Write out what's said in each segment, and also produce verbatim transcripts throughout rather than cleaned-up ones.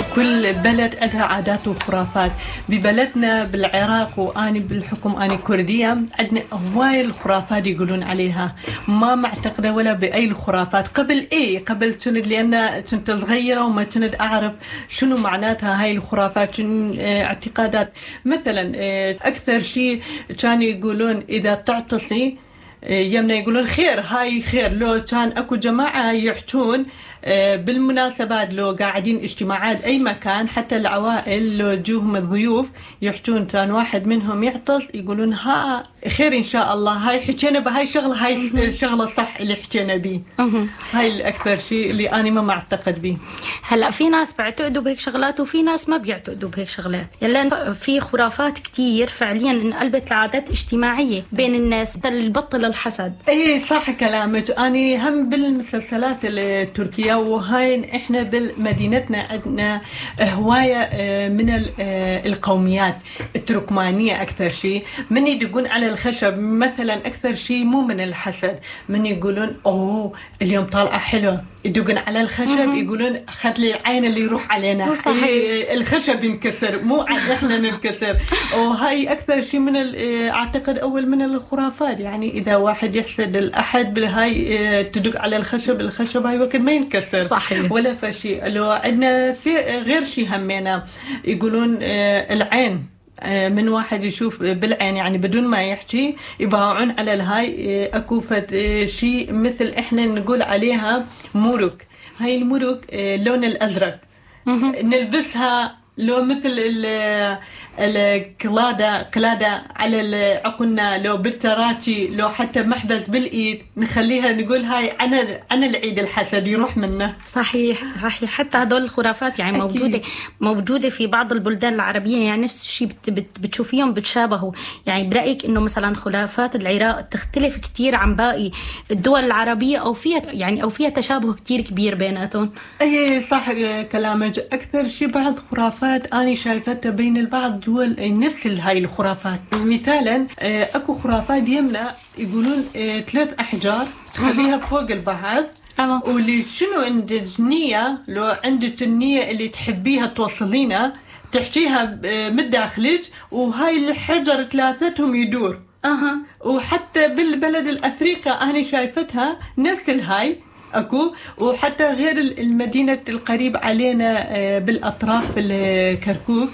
كل بلد عندها عادات وخرافات. ببلدنا بالعراق وأنا بالحكم أنا كردية عندنا هواي الخرافات يقولون عليها، ما معتقدة ولا بأي الخرافات. قبل إيه قبل كنت لأن كنت صغيرة وما كنت أعرف شنو معناتها هاي الخرافات، شنو اعتقادات. مثلا أكثر شيء كانوا يقولون إذا تعتصي يمنا يقولون خير، هاي خير. لو كان أكو جماعة يحجون بالمناسبات، لو قاعدين اجتماعات أي مكان، حتى العوائل لو جوهم الضيوف يحجون، كان واحد منهم يعطس يقولون ها خير إن شاء الله، هاي حكينا بهاي شغلة، هاي شغلة صح اللي حكينا بيه. هاي الأكثر شيء اللي أنا ما معتقد بيه. هلأ في ناس بيعتقدوا بهيك شغلات وفي ناس ما بيعتقدوا بهيك شغلات، يلا في خرافات كتير فعليا انقلبت لعادات اجتماعية بين الناس، البطل الحسد. ايه صح كلامك. أنا هم بالمسلسلات التركية، وهاي احنا بالمدينتنا عندنا هواية من القوميات التركمانية أكثر شيء، من يدقون على الخشب مثلا أكثر شيء مو من الحسد، من يقولون أوه اليوم طالعة حلوة، يدقون على الخشب يقولون خد لي العين اللي يروح علينا، الخشب ينكسر مو احنا ننكسر. وهاي أكثر شيء من أعتقد أول من الخرافات، يعني إذا واحد يحسد الأحد بالهاي تدق على الخشب، الخشب هاي وقت ما ينكسر صحيح. ولا فشي. لو عندنا في غير شيء همينا يقولون العين، من واحد يشوف بالعين يعني بدون ما يحكي يباوعون على الهاي. أكو شيء مثل إحنا نقول عليها مرق، هاي المرق لون الأزرق نلبسها لو مثل القلادة قلادة على عقلنا، لو بالتراتي، لو حتى محبس بالإيد نخليها نقول هاي أنا أنا العيد الحسد يروح منه. صحيح صحيح. حتى هدول الخرافات يعني أكيد. موجودة موجودة في بعض البلدان العربية، يعني نفس الشيء بت بت بتشوفيهم بتشابهوا. يعني برأيك إنه مثلا خرافات العراق تختلف كتير عن باقي الدول العربية، أو فيها يعني أو فيها تشابه كتير كبير بيناتهم؟ إيه صح كلامك. أكثر شيء بعض خرافات أنا شايفتها بين البعض دول نفس هاي الخرافات. مثالا أكو خرافات يمنا يقولون ثلاث أحجار تخليها فوق البعض، واللي شنو عندك نية، لو عندك النية اللي تحبيها توصلينها تحكيها من داخلك، وهاي الحجر ثلاثتهم يدور. أه. وحتى بالبلد الأفريقي أنا شايفتها نفس الهاي أكو، وحتى غير المدينة القريب علينا بالأطراف الكركوك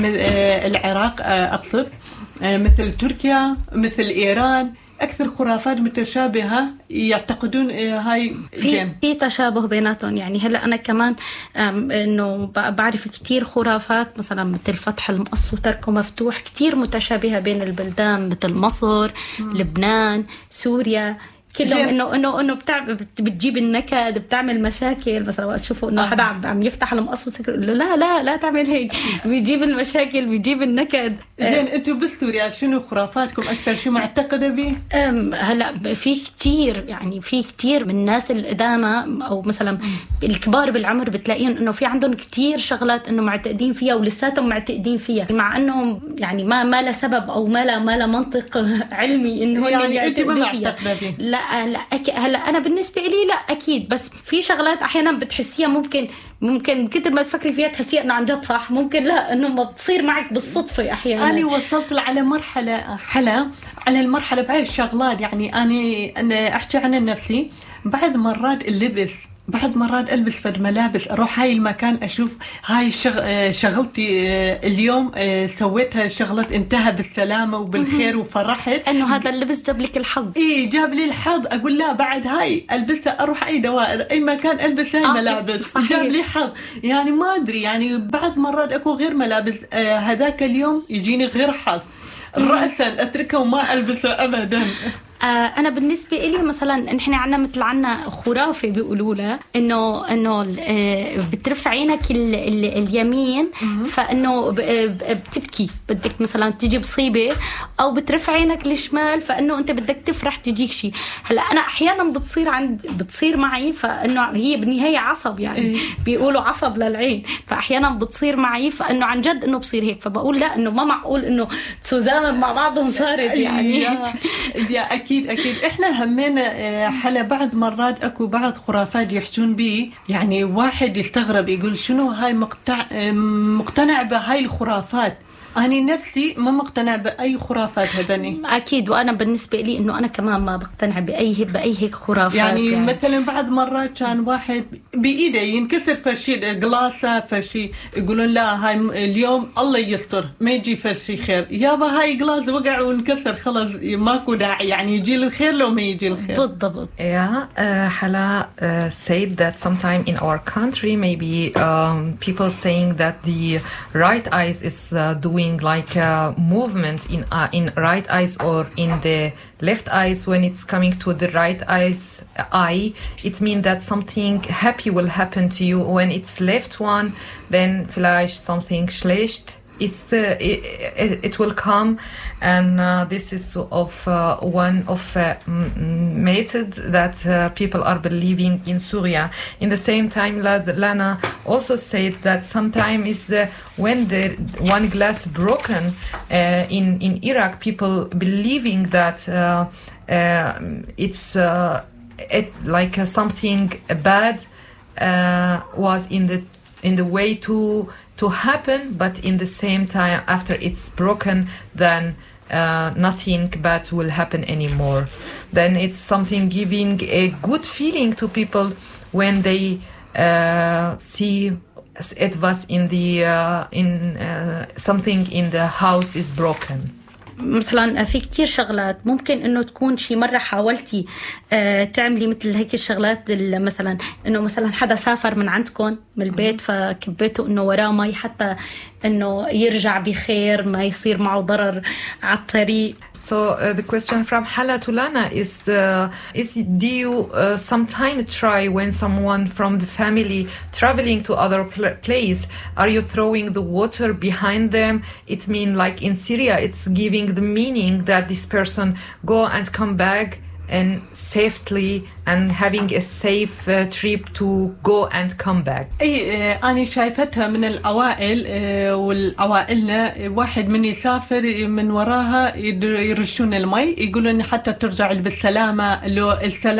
العراق أقصد، مثل تركيا مثل إيران، أكثر خرافات متشابهة يعتقدون هاي في في تشابه بيناتهم. يعني هلا أنا كمان إنه بعرف كتير خرافات مثلا مثل فتح المقص وتركه مفتوح، كتير متشابهة بين البلدان مثل مصر، م. لبنان، سوريا، كلهم انه انه انه بتعب بتجيب النكد، بتعمل مشاكل. مثلا وقت تشوفوا انه حدا عم يفتح المقص وسكر لا لا لا تعمل هيك، بيجيب المشاكل بيجيب النكد. زين انتم بسوريا شنو خرافاتكم اكثر شيء معتقده به؟ هلا في كتير، يعني في كتير من الناس القدامى او مثلا الكبار بالعمر بتلاقيهم انه في عندهم كتير شغلات انه معتقدين فيها ولساتهم معتقدين فيها، مع انهم يعني ما ما له سبب او ما له ما له منطق علمي انه يعني يعتقدوا فيها. لا لا أكيد. هلا أنا بالنسبة لي لا أكيد، بس في شغلات أحيانا بتحسيها ممكن ممكن كتر ما تفكري فيها تحسيها إنه عن جد صح، ممكن لا إنه ما بتصير معك بالصدفة أحيانا. أنا وصلت على مرحلة حلا على المرحلة بعد الشغلات، يعني أنا أنا أحكي عن نفسي، بعد مرات اللبس بعد مرات ألبس فد ملابس أروح هاي المكان أشوف هاي شغ... شغلتي اليوم سويتها شغلت انتهى بالسلامة وبالخير وفرحت إنه هذا اللبس جاب لك الحظ. إيه جاب لي الحظ. أقول لا بعد هاي ألبسها أروح أي دوائر أي مكان ألبس هاي آه ملابس صحيح. جاب لي حظ. يعني ما أدري، يعني بعد مرات أكو غير ملابس آه هذاك اليوم يجيني غير حظ رأسا أتركه وما ألبسه أبدا. أنا بالنسبة إلي مثلا نحن عنا مثل عنا خرافة بيقولوا لها إنه إنه بترفع عينك ال ال اليمين فإنه بتبكي، بدك مثلا تيجي بصيبة، أو بترفع عينك الشمال فإنه أنت بدك تفرح تجيك شيء. هلا أنا أحيانا بتصير عند بتصير معي، فإنه هي بالنهاية عصب يعني بيقولوا عصب للعين، فأحيانا بتصير معي فإنه عن جد إنه بصير هيك، فبقول لا إنه ما معقول إنه تزامن مع بعضهم صارت يعني. يا أكيد أكيد أكيد إحنا همينا حلا بعض مرات أكو بعض خرافات يحجون بي، يعني واحد يستغرب يقول شنو هاي مقتنع مقتنع بهاي الخرافات. أنا نفسي ما مقتنع بأي خرافات هذني. أكيد، وأنا بالنسبة لي إنه أنا كمان ما بقتنع بأي بأي هيك خرافات. يعني, يعني مثلا بعض مرات كان واحد بإيده ينكسر فرشي قلاصة فرشي، يقولون لا هاي اليوم الله يستر ما يجي فرشي خير، يابا هاي قلاص وقع وانكسر خلاص ماكو داعي، يعني يجي الخير لو ما يجي الخير. بالضبط. Yeah, uh, Hala uh, said that sometime in our country maybe um, people saying that the right eyes is uh, doing like a movement in uh, in right eyes or in the left eyes. When it's coming to the right eyes eye, it means that something happy will happen to you. When it's left one, then vielleicht something schlecht. It's the, it, it, it will come, and uh, this is of uh, one of uh, m- methods that uh, people are believing in Syria. In the same time, Lana also said that sometimes is uh, when the one glass broken uh, in in Iraq, people believing that uh, uh, it's uh, it, like uh, something bad uh, was in the in the way to. to happen, but in the same time after it's broken, then uh, nothing bad will happen anymore. Then it's something giving a good feeling to people when they uh, see it was in the uh, in uh, something in the house is broken. مثلا في كتير شغلات ممكن انه تكون شي مرة حاولتي آه تعملي مثل هيك الشغلات، مثلا انه مثلا حدا سافر من عندكم من البيت فكبيته انه وراه مي حتى انه يرجع بخير ما يصير معه ضرر على الطريق. So uh, the question from Hala to Lana is the, is do you uh, sometime try when someone from the family traveling to other pl- place, are you throwing the water behind them? It means like in Syria it's giving the meaning that this person go and come back and safely and having a safe uh, trip to go and come back. اي انا شايفتها من الاوائل والأوائلنا واحد من يسافر من وراها يرشون المي يقولون حتى ترجع بالسلامة، لو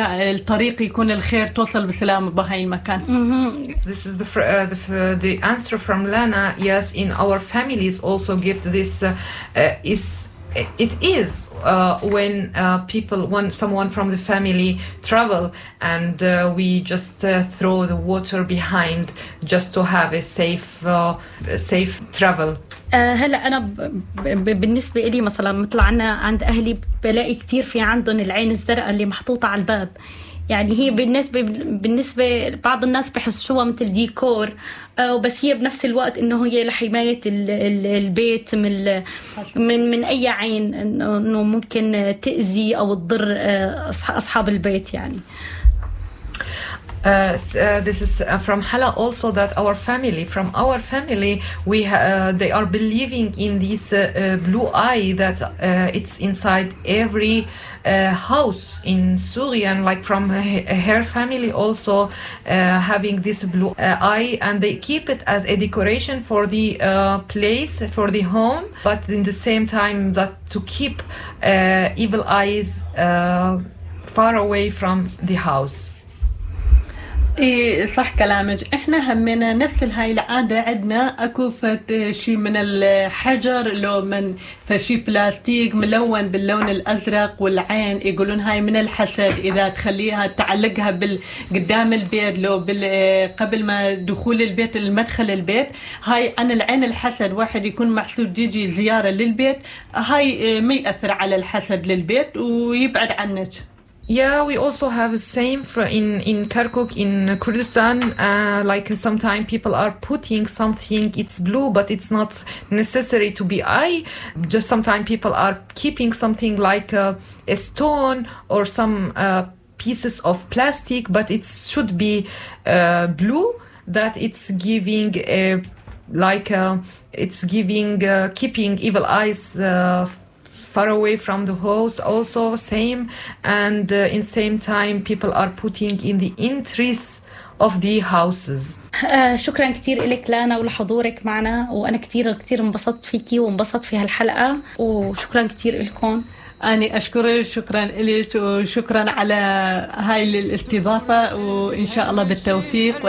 الطريق يكون الخير توصل بسلامة بهاي المكان. This is the uh, the the answer from Lana. Yes, in our families also give this uh, uh, is it is uh, when uh, people, when someone from the family travel and uh, we just uh, throw the water behind just to have a safe uh, safe travel. هلا أنا بالنسبة إلي مثلا مثل عنا عند أهلي بلاقي كتير في عندهم العين الزرقاء اللي محطوطة على الباب، يعني هي بالنسبة بالنسبة بعض الناس بحسوها مثل ديكور، وبس هي بنفس الوقت إنه هي لحماية البيت من من من أي عين إنه ممكن تأذي أو تضر أصحاب البيت يعني. Uh, uh, this is uh, from Hala also that our family, from our family, we ha- uh, they are believing in this uh, uh, blue eye that uh, it's inside every uh, house in Syria, and like from her family also uh, having this blue uh, eye, and they keep it as a decoration for the uh, place, for the home, but in the same time that to keep uh, evil eyes uh, far away from the house. إيه صح كلامك، إحنا همنا نفس هاي العادة عندنا أكو فت شيء من الحجر لو من فشي بلاستيك ملون باللون الأزرق والعين يقولون هاي من الحسد، إذا تخليها تعلقها بالقدام البيت لو بال قبل ما دخول البيت المدخل البيت، هاي عن العين الحسد، واحد يكون محسود يجي زيارة للبيت هاي ما يأثر على الحسد للبيت ويبعد عنك. Yeah, we also have the same for in in Kirkuk in Kurdistan. Uh, like sometimes people are putting something, it's blue, but it's not necessary to be eye. Just sometimes people are keeping something like a, a stone or some uh, pieces of plastic, but it should be uh, blue. That it's giving a like a, it's giving uh, keeping evil eyes. Uh, far away from the house also same, and uh, in same time people are putting in the entries of the houses. آه شكرا كتير لك لانا ولحضورك معنا، وانا كتير كتير انبسطت فيكي وانبسطت في هالحلقة، وشكرا كتير لكم. أنا أشكرك، شكرا لك وشكرا على هاي الاستضافة، وإن شاء الله بالتوفيق.